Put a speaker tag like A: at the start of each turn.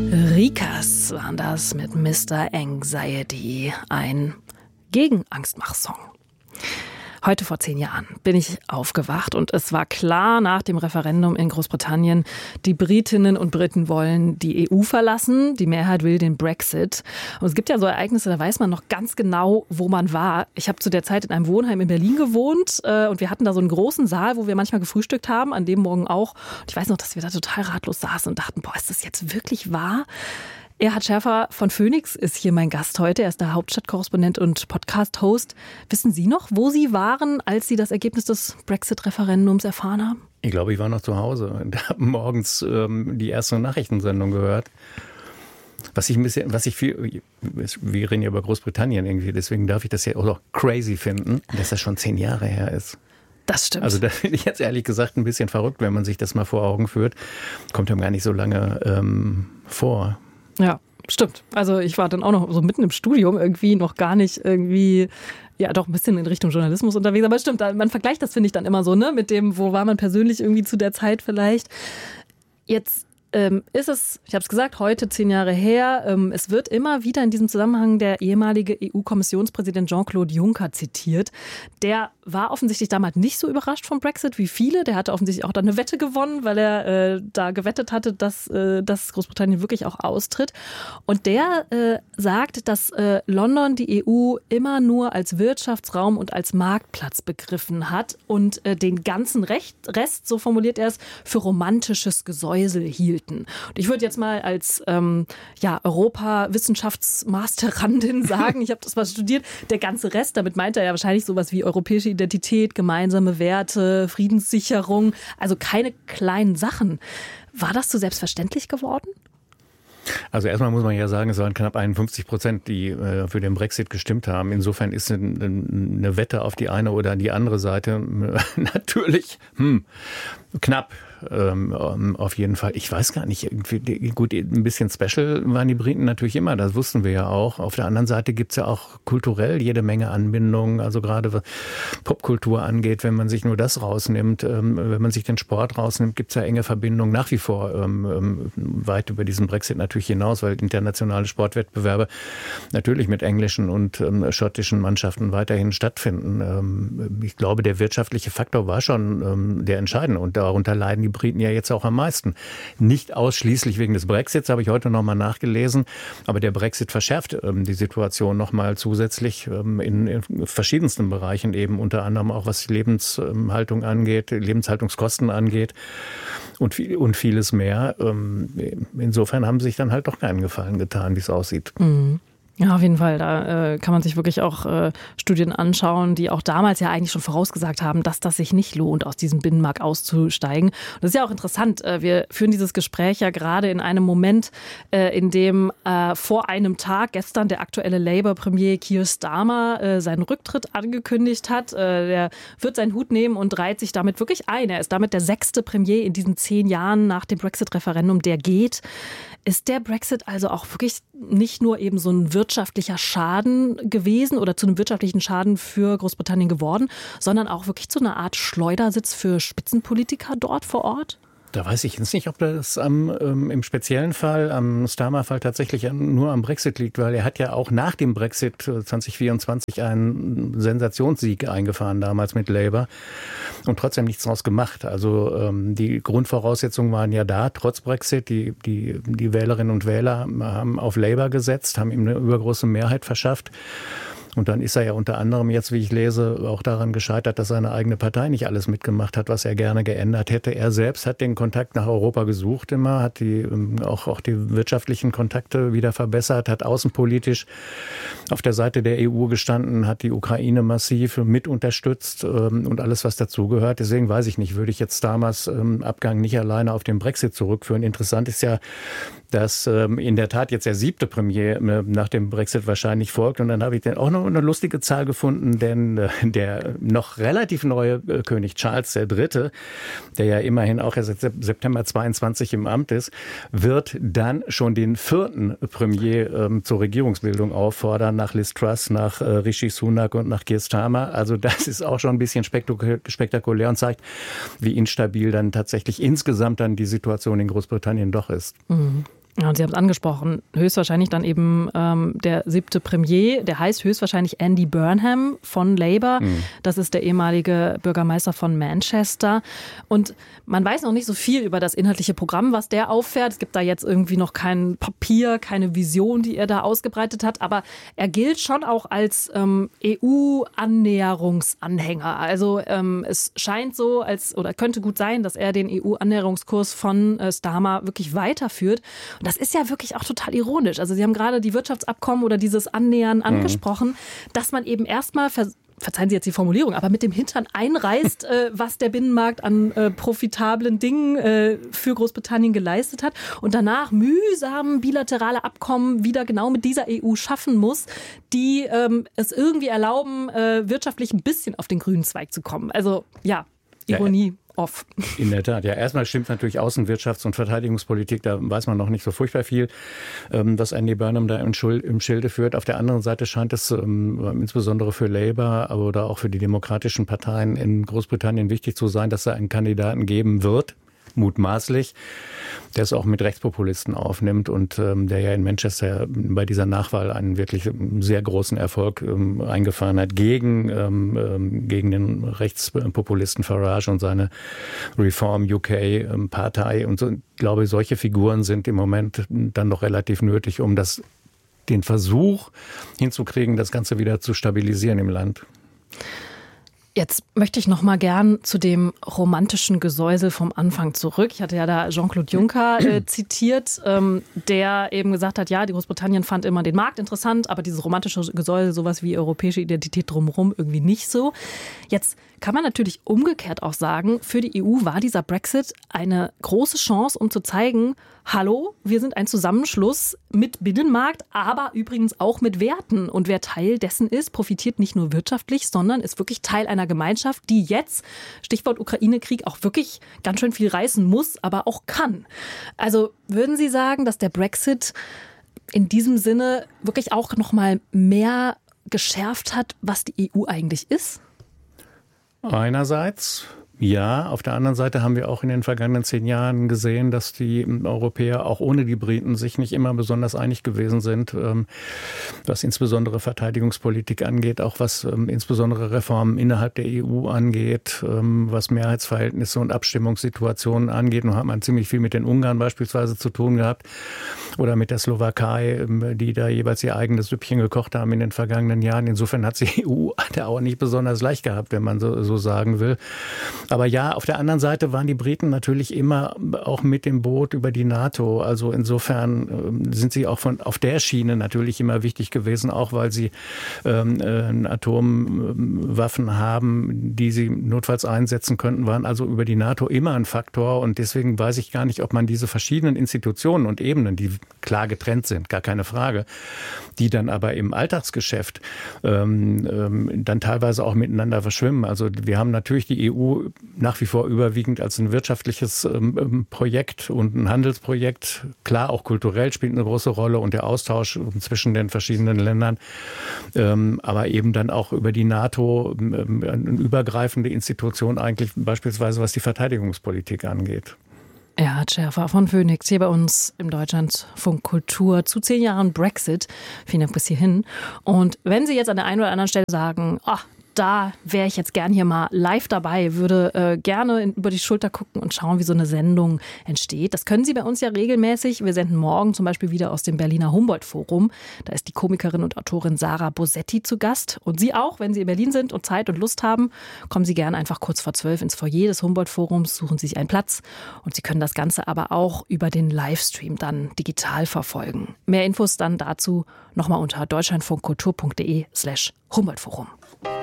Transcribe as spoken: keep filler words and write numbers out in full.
A: Rikas waren das mit Mister Anxiety, ein Gegenangstmach-Song. Heute vor zehn Jahren bin ich aufgewacht und es war klar nach dem Referendum in Großbritannien, die Britinnen und Briten wollen die E U verlassen, die Mehrheit will den Brexit. Und es gibt ja so Ereignisse, da weiß man noch ganz genau, wo man war. Ich habe zu der Zeit in einem Wohnheim in Berlin gewohnt äh, und wir hatten da so einen großen Saal, wo wir manchmal gefrühstückt haben, an dem Morgen auch. Und ich weiß noch, dass wir da total ratlos saßen und dachten, boah, ist das jetzt wirklich wahr? Erhard Scherfer von Phoenix ist hier mein Gast heute. Er ist der Hauptstadtkorrespondent und Podcast-Host. Wissen Sie noch, wo Sie waren, als Sie das Ergebnis des Brexit-Referendums erfahren haben?
B: Ich glaube, ich war noch zu Hause und habe morgens ähm, die erste Nachrichtensendung gehört. Was ich ein bisschen, was ich viel, wir reden ja über Großbritannien irgendwie, deswegen darf ich das ja auch crazy finden, dass das schon zehn Jahre her ist.
A: Das stimmt.
B: Also da finde ich jetzt ehrlich gesagt ein bisschen verrückt, wenn man sich das mal vor Augen führt. Kommt einem gar nicht so lange ähm, vor.
A: Ja, stimmt. Also ich war dann auch noch so mitten im Studium irgendwie noch gar nicht irgendwie, ja doch ein bisschen in Richtung Journalismus unterwegs. Aber stimmt, man vergleicht das, finde ich, dann immer so, ne, mit dem, wo war man persönlich irgendwie zu der Zeit vielleicht. Jetzt ähm, ist es, ich habe es gesagt, heute zehn Jahre her. Ähm, es wird immer wieder in diesem Zusammenhang der ehemalige E U-Kommissionspräsident Jean-Claude Juncker zitiert. Der war offensichtlich damals nicht so überrascht vom Brexit wie viele. Der hatte offensichtlich auch dann eine Wette gewonnen, weil er äh, da gewettet hatte, dass, äh, dass Großbritannien wirklich auch austritt. Und der äh, sagt, dass äh, London die E U immer nur als Wirtschaftsraum und als Marktplatz begriffen hat und äh, den ganzen Recht, Rest, so formuliert er es, für romantisches Gesäusel hielten. Und ich würde jetzt mal als ähm, ja, Europa-Wissenschaftsmasterandin sagen, ich habe das mal studiert, der ganze Rest, damit meint er ja wahrscheinlich sowas wie europäische Identität, gemeinsame Werte, Friedenssicherung, also keine kleinen Sachen. War das zu selbstverständlich geworden?
B: Also erstmal muss man ja sagen, es waren knapp einundfünfzig Prozent, die äh, für den Brexit gestimmt haben. Insofern ist eine, eine Wette auf die eine oder die andere Seite äh, natürlich hm, knapp. Ähm, auf jeden Fall. Ich weiß gar nicht, irgendwie, gut, ein bisschen special waren die Briten natürlich immer, das wussten wir ja auch. Auf der anderen Seite gibt's ja auch kulturell jede Menge Anbindungen, also gerade was Popkultur angeht, wenn man sich nur das rausnimmt, ähm, wenn man sich den Sport rausnimmt, gibt's ja enge Verbindungen nach wie vor ähm, weit über diesen Brexit natürlich hinaus, weil internationale Sportwettbewerbe natürlich mit englischen und ähm, schottischen Mannschaften weiterhin stattfinden. Ähm, ich glaube, der wirtschaftliche Faktor war schon ähm, der entscheidende und darunter leiden die Briten ja jetzt auch am meisten. Nicht ausschließlich wegen des Brexits, habe ich heute noch mal nachgelesen, aber der Brexit verschärft ähm, die Situation noch mal zusätzlich ähm, in, in verschiedensten Bereichen, eben unter anderem auch was Lebenshaltung angeht, Lebenshaltungskosten angeht und, viel, und vieles mehr. Ähm, insofern haben sie sich dann halt doch keinen Gefallen getan, wie es aussieht.
A: Mhm. Ja, auf jeden Fall. Da äh, kann man sich wirklich auch äh, Studien anschauen, die auch damals ja eigentlich schon vorausgesagt haben, dass das sich nicht lohnt, aus diesem Binnenmarkt auszusteigen. Und das ist ja auch interessant. Äh, wir führen dieses Gespräch ja gerade in einem Moment, äh, in dem äh, vor einem Tag gestern der aktuelle Labour-Premier Keir Starmer äh, seinen Rücktritt angekündigt hat. Äh, der wird seinen Hut nehmen und reiht sich damit wirklich ein. Er ist damit der sechste Premier in diesen zehn Jahren nach dem Brexit-Referendum, der geht. Ist der Brexit also auch wirklich nicht nur eben so ein wirtschaftlicher Schaden gewesen oder zu einem wirtschaftlichen Schaden für Großbritannien geworden, sondern auch wirklich zu einer Art Schleudersitz für Spitzenpolitiker dort vor Ort?
B: Da weiß ich jetzt nicht, ob das am, ähm, im speziellen Fall, am Starmer-Fall tatsächlich nur am Brexit liegt, weil er hat ja auch nach dem Brexit zwanzig vierundzwanzig einen Sensationssieg eingefahren, damals mit Labour, und trotzdem nichts draus gemacht. Also ähm, die Grundvoraussetzungen waren ja da, trotz Brexit. Die, die, die Wählerinnen und Wähler haben auf Labour gesetzt, haben ihm eine übergroße Mehrheit verschafft. Und dann ist er ja unter anderem jetzt, wie ich lese, auch daran gescheitert, dass seine eigene Partei nicht alles mitgemacht hat, was er gerne geändert hätte. Er selbst hat den Kontakt nach Europa gesucht immer, hat die, auch, auch die wirtschaftlichen Kontakte wieder verbessert, hat außenpolitisch auf der Seite der E U gestanden, hat die Ukraine massiv mit unterstützt und alles, was dazugehört. Deswegen weiß ich nicht, würde ich jetzt damals Abgang nicht alleine auf den Brexit zurückführen. Interessant ist ja, dass in der Tat jetzt der siebte Premier nach dem Brexit wahrscheinlich folgt. Und dann habe ich dann auch noch eine lustige Zahl gefunden, denn der noch relativ neue König Charles der Dritte, der ja immerhin auch erst seit September zweiundzwanzig im Amt ist, wird dann schon den vierten Premier ähm, zur Regierungsbildung auffordern, nach Liz Truss, nach äh, Rishi Sunak und nach Keir Starmer. Also das ist auch schon ein bisschen spektak- spektakulär und zeigt, wie instabil dann tatsächlich insgesamt dann die Situation in Großbritannien doch ist.
A: Mhm. Ja, und Sie haben es angesprochen, höchstwahrscheinlich dann eben ähm, der siebte Premier, der heißt höchstwahrscheinlich Andy Burnham von Labour. Mhm. Das ist der ehemalige Bürgermeister von Manchester. Und man weiß noch nicht so viel über das inhaltliche Programm, was der auffährt. Es gibt da jetzt irgendwie noch kein Papier, keine Vision, die er da ausgebreitet hat. Aber er gilt schon auch als ähm, E U-Annäherungsanhänger. Also ähm, es scheint so, als oder könnte gut sein, dass er den E U-Annäherungskurs von äh, Starmer wirklich weiterführt. Und das ist ja wirklich auch total ironisch. Also Sie haben gerade die Wirtschaftsabkommen oder dieses Annähern angesprochen, mhm. dass man eben erstmal, ver- verzeihen Sie jetzt die Formulierung, aber mit dem Hintern einreißt, äh, was der Binnenmarkt an äh, profitablen Dingen äh, für Großbritannien geleistet hat und danach mühsam bilaterale Abkommen wieder genau mit dieser E U schaffen muss, die ähm, es irgendwie erlauben, äh, wirtschaftlich ein bisschen auf den grünen Zweig zu kommen. Also ja, Ironie. Ja, off.
B: In der Tat, ja. Erstmal stimmt natürlich Außenwirtschafts- und Verteidigungspolitik, da weiß man noch nicht so furchtbar viel, was Andy Burnham da im Schilde führt. Auf der anderen Seite scheint es insbesondere für Labour oder auch für die demokratischen Parteien in Großbritannien wichtig zu sein, dass es einen Kandidaten geben wird, mutmaßlich, der es auch mit Rechtspopulisten aufnimmt und ähm, der ja in Manchester bei dieser Nachwahl einen wirklich sehr großen Erfolg ähm, eingefahren hat gegen, ähm, gegen den Rechtspopulisten Farage und seine Reform U K-Partei. Und so, ich glaube, solche Figuren sind im Moment dann noch relativ nötig, um das, den Versuch hinzukriegen, das Ganze wieder zu stabilisieren im Land.
A: Jetzt möchte ich noch mal gern zu dem romantischen Gesäusel vom Anfang zurück. Ich hatte ja da Jean-Claude Juncker äh, zitiert, ähm, der eben gesagt hat, ja, die Großbritannien fand immer den Markt interessant, aber dieses romantische Gesäusel, sowas wie europäische Identität drumherum, irgendwie nicht so. Jetzt kann man natürlich umgekehrt auch sagen, für die E U war dieser Brexit eine große Chance, um zu zeigen, hallo, wir sind ein Zusammenschluss mit Binnenmarkt, aber übrigens auch mit Werten. Und wer Teil dessen ist, profitiert nicht nur wirtschaftlich, sondern ist wirklich Teil einer Gemeinschaft, die jetzt, Stichwort Ukraine-Krieg, auch wirklich ganz schön viel reißen muss, aber auch kann. Also würden Sie sagen, dass der Brexit in diesem Sinne wirklich auch noch mal mehr geschärft hat, was die E U eigentlich ist?
B: Einerseits, ja. Auf der anderen Seite haben wir auch in den vergangenen zehn Jahren gesehen, dass die Europäer auch ohne die Briten sich nicht immer besonders einig gewesen sind, was insbesondere Verteidigungspolitik angeht, auch was insbesondere Reformen innerhalb der E U angeht, was Mehrheitsverhältnisse und Abstimmungssituationen angeht. Nun hat man ziemlich viel mit den Ungarn beispielsweise zu tun gehabt oder mit der Slowakei, die da jeweils ihr eigenes Süppchen gekocht haben in den vergangenen Jahren. Insofern hat die E U da auch nicht besonders leicht gehabt, wenn man so, so sagen will. Aber ja, auf der anderen Seite waren die Briten natürlich immer auch mit dem Boot über die NATO. Also insofern sind sie auch von auf der Schiene natürlich immer wichtig gewesen, auch weil sie ähm, äh, Atomwaffen haben, die sie notfalls einsetzen könnten, waren also über die NATO immer ein Faktor. Und deswegen weiß ich gar nicht, ob man diese verschiedenen Institutionen und Ebenen, die klar getrennt sind, gar keine Frage, die dann aber im Alltagsgeschäft ähm, ähm, dann teilweise auch miteinander verschwimmen. Also wir haben natürlich die E U nach wie vor überwiegend als ein wirtschaftliches ähm, Projekt und ein Handelsprojekt. Klar, auch kulturell spielt eine große Rolle und der Austausch zwischen den verschiedenen Ländern. Ähm, aber eben dann auch über die NATO ähm, eine übergreifende Institution eigentlich beispielsweise, was die Verteidigungspolitik angeht.
A: Erhard Schärfer von Phoenix hier bei uns im Deutschlandfunk Kultur zu zehn Jahren Brexit. Vielen Dank bis hierhin. Und wenn Sie jetzt an der einen oder anderen Stelle sagen, ach, da wäre ich jetzt gern hier mal live dabei, würde äh, gerne in, über die Schulter gucken und schauen, wie so eine Sendung entsteht. Das können Sie bei uns ja regelmäßig. Wir senden morgen zum Beispiel wieder aus dem Berliner Humboldt-Forum. Da ist die Komikerin und Autorin Sarah Bosetti zu Gast. Und Sie auch, wenn Sie in Berlin sind und Zeit und Lust haben, kommen Sie gerne einfach kurz vor zwölf ins Foyer des Humboldt-Forums, suchen Sie sich einen Platz. Und Sie können das Ganze aber auch über den Livestream dann digital verfolgen. Mehr Infos dann dazu nochmal unter deutschlandfunkkultur punkt de slash Humboldt-Forum.